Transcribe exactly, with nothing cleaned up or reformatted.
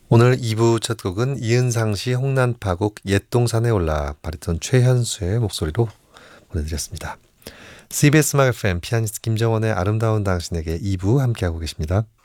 오늘 이 부 첫 곡은 이은상 씨 홍난파곡 옛동산에 올라 바리톤 최현수의 목소리로 보내드렸습니다. 씨비에스 음악 에프엠 피아니스트 김정원의 아름다운 당신에게 이 부 함께하고 계십니다.